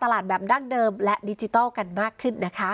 ตลาดแบบดั้งเดิมและดิจิทัลกันมากขึ้นนะคะ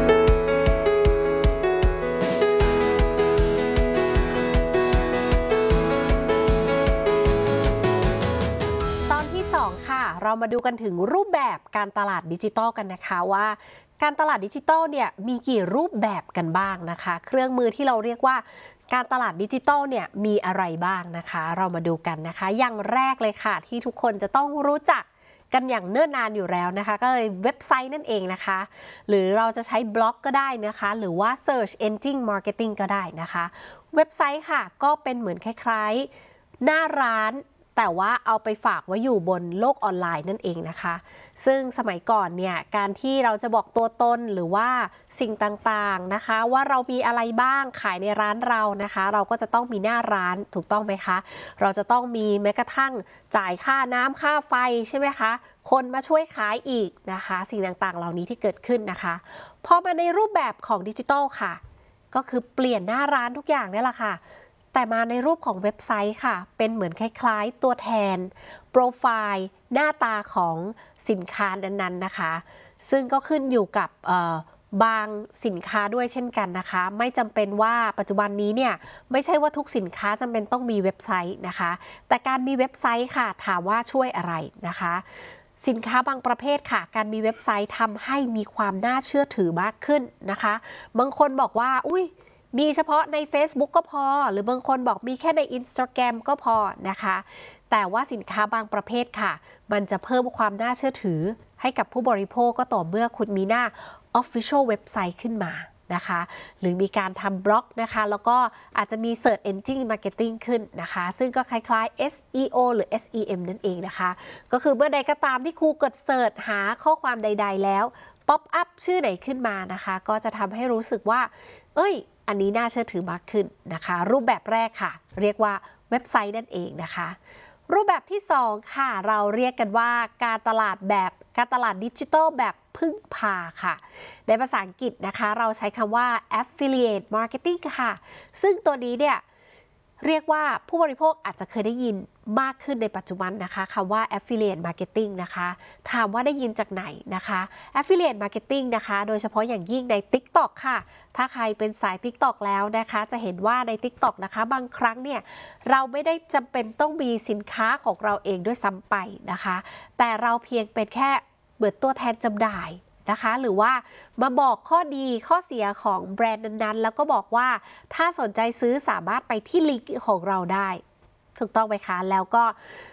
ค่ะเรามาดูกันถึงรูปแบบการตลาดดิจิทัลกันนะคะว่าการตลาดดิจิทัลเนี่ยมีกี่รูปแบบกันบ้างนะคะเครื่องมือที่เราเรียกว่าการตลาดดิจิทัลเนี่ยมีอะไรบ้างนะคะเรามาดูกันนะคะอย่างแรกเลยค่ะที่ทุกคนจะต้องรู้จักกันอย่างเนิ่นนานอยู่แล้วนะคะก็เลยเว็บไซต์นั่นเองนะคะหรือเราจะใช้บล็อกก็ได้นะคะหรือว่า Search Engine Marketing ก็ได้นะคะเว็บไซต์ค่ะก็เป็นเหมือนคล้ายๆหน้าร้านแต่ว่าเอาไปฝากไว้อยู่บนโลกออนไลน์นั่นเองนะคะซึ่งสมัยก่อนเนี่ยการที่เราจะบอกตัวตนหรือว่าสิ่งต่างๆนะคะว่าเรามีอะไรบ้างขายในร้านเรานะคะเราก็จะต้องมีหน้าร้านถูกต้องไหมคะเราจะต้องมีแม้กระทั่งจ่ายค่าน้ำค่าไฟใช่ไหมคะคนมาช่วยขายอีกนะคะสิ่งต่างๆเหล่านี้ที่เกิดขึ้นนะคะพอมาในรูปแบบของดิจิทัลค่ะก็คือเปลี่ยนหน้าร้านทุกอย่างนี่แหละค่ะแต่มาในรูปของเว็บไซต์ค่ะเป็นเหมือนคล้ายๆตัวแทนโปรไฟล์หน้าตาของสินค้านั้นๆนะคะซึ่งก็ขึ้นอยู่กับบางสินค้าด้วยเช่นกันนะคะไม่จำเป็นว่าปัจจุบันนี้เนี่ยไม่ใช่ว่าทุกสินค้าจำเป็นต้องมีเว็บไซต์นะคะแต่การมีเว็บไซต์ค่ะถามว่าช่วยอะไรนะคะสินค้าบางประเภทค่ะการมีเว็บไซต์ทำให้มีความน่าเชื่อถือมากขึ้นนะคะบางคนบอกว่าอุ้ยมีเฉพาะใน Facebook ก็พอหรือบางคนบอกมีแค่ใน Instagram ก็พอนะคะแต่ว่าสินค้าบางประเภทค่ะมันจะเพิ่มความน่าเชื่อถือให้กับผู้บริโภคก็ต่อเมื่อคุณมีหน้า Official เว็บไซต์ขึ้นมานะคะหรือมีการทำบล็อกนะคะแล้วก็อาจจะมี Search Engine Marketing ขึ้นนะคะซึ่งก็คล้ายๆ SEO หรือ SEM นั่นเองนะคะก็คือเมื่อใดก็ตามที่ครูกดเสิร์ชหาข้อความใดๆแล้วป๊อปอัพชื่อไหนขึ้นมานะคะก็จะทำให้รู้สึกว่าอันนี้น่าเชื่อถือมากขึ้นนะคะรูปแบบแรกค่ะเรียกว่าเว็บไซต์นั่นเองนะคะรูปแบบที่2ค่ะเราเรียกกันว่าการตลาดดิจิทัลแบบพึ่งพาค่ะในภาษาอังกฤษนะคะเราใช้คำว่า affiliate marketing ค่ะซึ่งตัวนี้เนี่ยเรียกว่าผู้บริโภคอาจจะเคยได้ยินมากขึ้นในปัจจุบันนะคะคำว่า affiliate marketing นะคะถามว่าได้ยินจากไหนนะคะ affiliate marketing นะคะโดยเฉพาะอย่างยิ่งใน TikTok ค่ะถ้าใครเป็นสาย TikTok แล้วนะคะจะเห็นว่าใน TikTok นะคะบางครั้งเนี่ยเราไม่ได้จำเป็นต้องมีสินค้าของเราเองด้วยซ้ำไปนะคะแต่เราเพียงเป็นแค่เปิดตัวแทนจำหน่ายนะคะหรือว่ามาบอกข้อดีข้อเสียของแบรนด์นั้นๆแล้วก็บอกว่าถ้าสนใจซื้อสามารถไปที่ลิงก์ของเราได้ถูกต้องไหมคะแล้วก็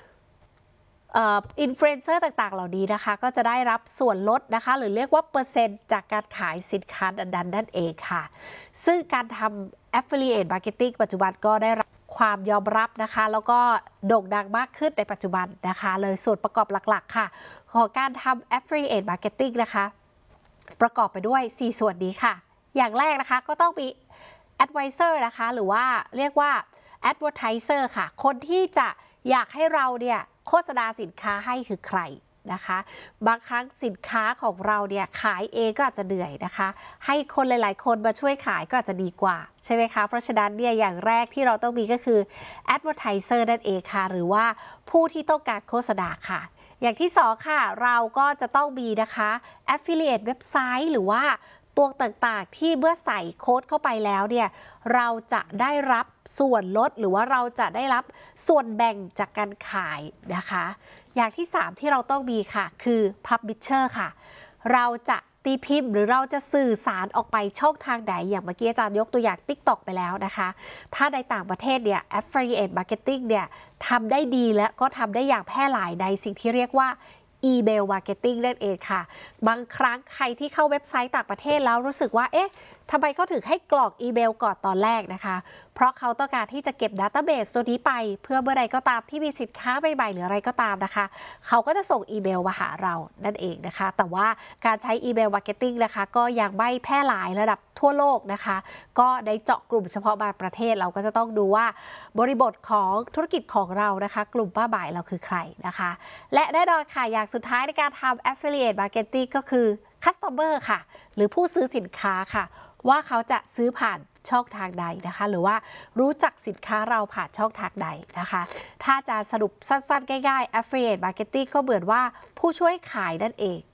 อินฟลูเอนเซอร์ต่างๆเหล่านี้นะคะก็จะได้รับส่วนลดนะคะหรือเรียกว่าเปอร์เซ็นต์จากการขายสินค้านั้นนั่นเองค่ะซึ่งการทำ Affiliate Marketing ปัจจุบันก็ได้รับความยอมรับนะคะแล้วก็โด่งดังมากขึ้นในปัจจุบันนะคะเลยส่วนประกอบหลักๆค่ะของการทำ Affiliate Marketing นะคะประกอบไปด้วย 4 ส่วนนี้ค่ะอย่างแรกนะคะก็ต้องมี Advisor นะคะหรือว่าเรียกว่า Advertiser ค่ะคนที่จะอยากให้เราเนี่ยโฆษณาสินค้าให้คือใครนะคะบางครั้งสินค้าของเราเนี่ยขายเองก็อาจจะเหนื่อยนะคะให้คนหลายๆคนมาช่วยขายก็อาจจะดีกว่าใช่ไหมคะเพราะฉะนั้นเนี่ยอย่างแรกที่เราต้องมีก็คือ Advertiser นั่นเองค่ะหรือว่าผู้ที่ต้องการโฆษณาค่ะอย่างที่2ค่ะเราก็จะต้องมีนะคะ Affiliate เว็บไซต์หรือว่าตัวต่างๆที่เมื่อใส่โค้ดเข้าไปแล้วเนี่ยเราจะได้รับส่วนลดหรือว่าเราจะได้รับส่วนแบ่งจากการขายนะคะอย่างที่3ที่เราต้องมีค่ะคือ Publisher ค่ะเราจะตีพิมพ์หรือเราจะสื่อสารออกไปช่องทางไหนอย่างเมื่อกี้อาจารย์ยกตัวอย่าง TikTok ไปแล้วนะคะถ้าในต่างประเทศเนี่ย Affiliate Marketing เนี่ยทำได้ดีและก็ทำได้อย่างแพร่หลายในสิ่งที่เรียกว่าอีเมลมาร์เก็ตติ้งนั่นเองค่ะบางครั้งใครที่เข้าเว็บไซต์ต่างประเทศแล้วรู้สึกว่าทำไมเขาถึงให้กรอกอีเมลก่อนตอนแรกนะคะเพราะเขาต้องการที่จะเก็บดัตต้าเบสตัวนี้ไปเพื่อเมื่อใดก็ตามที่มีสินค้าใหม่ๆหรืออะไรก็ตามนะคะเขาก็จะส่งอีเมลมาหาเรานั่นเองนะคะแต่ว่าการใช้อีเมลมาร์เก็ตติ้งนะคะก็ยังไม่แพร่หลายระดับทั่วโลกนะคะก็ได้เจาะกลุ่มเฉพาะบางประเทศเราก็จะต้องดูว่าบริบทของธุรกิจของเรานะคะกลุ่มเป้าหมายเราคือใครนะคะและแน่นอนค่ะอย่างสุดท้ายในการทำ Affiliate Marketing ก็คือ Customer ค่ะหรือผู้ซื้อสินค้าค่ะว่าเขาจะซื้อผ่านช่องทางใดนะคะหรือว่ารู้จักสินค้าเราผ่านช่องทางใดนะคะถ้าจะสรุปสั้นๆง่ายๆ Affiliate Marketing ก็เหมือนว่าผู้ช่วยขายนั่นเอง